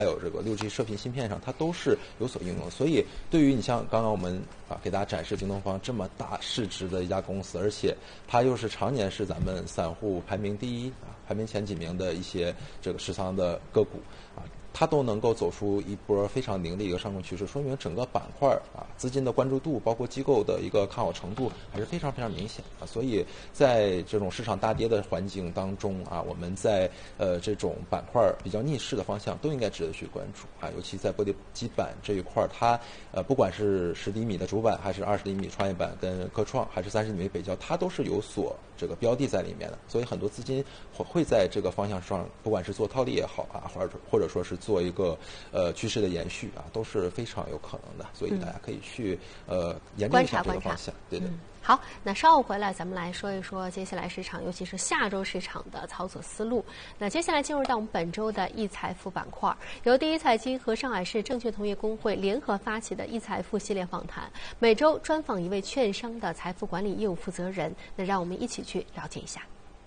还有这个6G 射频芯片上，它都是有所应用。所以对于你像刚刚我们给大家展示京东方这么大市值的一家公司，而且它又是常年是咱们散户排名第一排名前几名的一些这个持仓的个股它都能够走出一波非常凌厉的一个上升趋势，说明整个板块资金的关注度，包括机构的一个看好程度还是非常非常明显所以在这种市场大跌的环境当中我们在这种板块比较逆势的方向都应该值得去关注尤其在玻璃基板这一块，它不管是10厘米的主板，还是20厘米创业板跟科创，还是30厘米北交，它都是有所这个标的在里面的，所以很多资金会在这个方向上，不管是做套利也好或者说是做一个趋势的延续都是非常有可能的，所以大家可以去研究一下这个方向。对。 好，那稍后回来咱们来说一说接下来市场，尤其是下周市场的操作思路。那接下来进入到我们本周的易财富板块，由第一财经和上海市证券同业工会联合发起的易财富系列访谈，每周专访一位券商的财富管理业务负责人。那让我们一起去了解一下。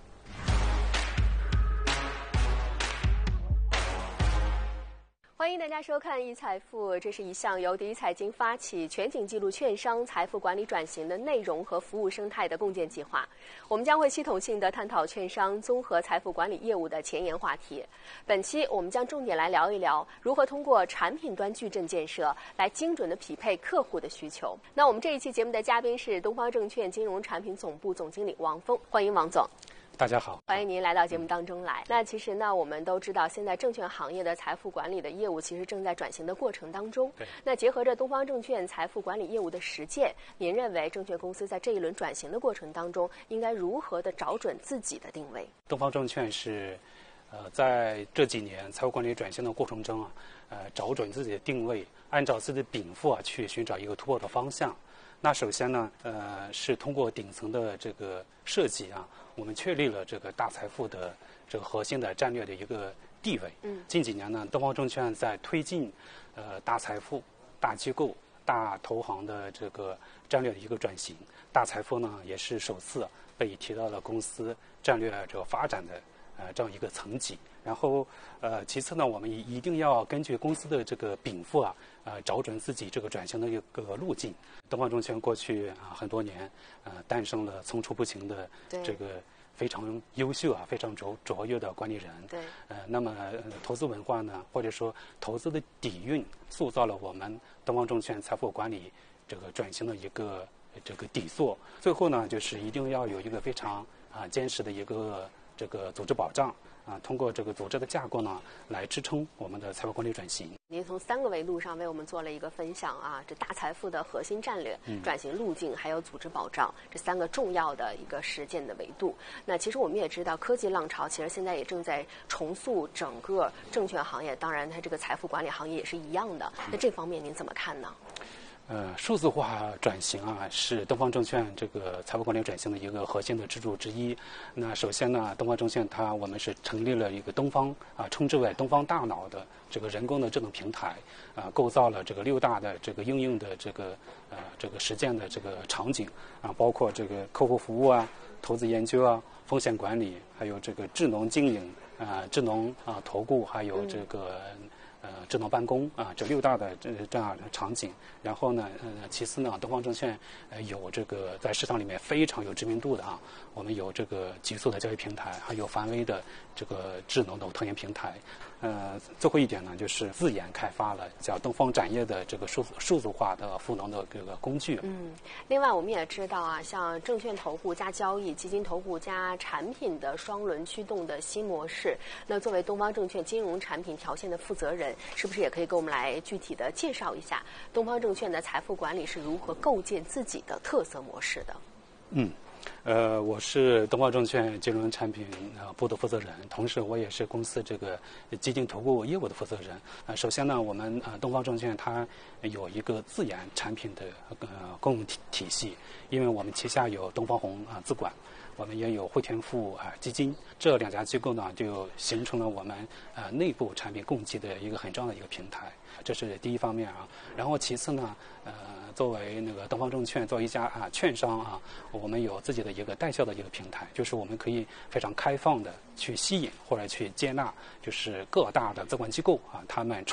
欢迎大家收看易财富，这是一项由第一财经发起全景记录券商财富管理转型的内容和服务生态的共建计划。我们将会系统性地探讨券商综合财富管理业务的前沿话题。本期我们将重点来聊一聊如何通过产品端矩阵建设来精准地匹配客户的需求。那我们这一期节目的嘉宾是东方证券金融产品总部总经理王峰，欢迎王总。 大家好， 欢迎您来到节目当中来。那其实呢，我们都知道，现在证券行业的财富管理的业务其实正在转型的过程当中。 对。 那结合着东方证券财富管理业务的实践，您认为证券公司在这一轮转型的过程当中，应该如何的找准自己的定位？ 东方证券是，在这几年财富管理转型的过程中找准自己的定位，按照自己的禀赋去寻找一个突破的方向。那首先呢，是通过顶层的这个设计我们确立了这个大财富的这个核心的战略的一个地位。近几年呢，东方证券在推进大财富、大机构、大投行的这个战略的一个转型。大财富呢，也是首次被提到了公司战略这个发展的这样一个层级。然后其次呢，我们一定要根据公司的这个禀赋找准自己这个转型的一个路径。东方证券过去很多年诞生了层出不穷的这个非常优秀非常卓越的管理人。 对。 那么投资文化呢，或者说投资的底蕴，塑造了我们东方证券财富管理这个转型的一个这个底座。最后呢，就是一定要有一个非常坚实的一个这个组织保障。通过这个组织的架构呢，来支撑我们的财富管理转型。 您从3个维度上为我们做了一个分享这大财富的核心战略、转型路径，还有组织保障这3个重要的一个实践的维度。那其实我们也知道，科技浪潮其实现在也正在重塑整个证券行业，当然它这个财富管理行业也是一样的。那这方面您怎么看呢？ 数字化转型是东方证券这个财富管理转型的一个核心的支柱之一。那首先呢，东方证券我们是成立了一个东方称之为东方大脑的这个人工的智能平台，构造了这个6大的这个应用的这个实践的这个场景包括这个客户服务投资研究风险管理，还有这个智能经营智能投顾，还有这个智能办公这6大的这样的场景。然后呢，其次呢，东方证券有这个在市场里面非常有知名度的我们有这个极速的交易平台，还有梵威的这个智能的投研平台。最后一点呢，就是自研开发了叫东方展业的这个数字化的赋能的这个工具。 另外我们也知道像证券投顾加交易、基金投顾加产品的双轮驱动的新模式，那作为东方证券金融产品条线的负责人，是不是也可以给我们来具体的介绍一下东方证券的财富管理是如何构建自己的特色模式的？ 我是东方证券金融产品部的负责人，同时我也是公司这个基金投顾业务的负责人。首先呢，我们东方证券它有一个自研产品的公用体系，因为我们旗下有东方红资管， 我们也有汇添富基金，这2家机构呢就形成了我们内部产品供给的一个很重要的一个平台，这是第一方面啊。然后其次呢，作为那个东方证券作为一家券商啊，我们有自己的一个代销的一个平台，就是我们可以非常开放的去吸引或者去接纳，就是各大的资管机构他们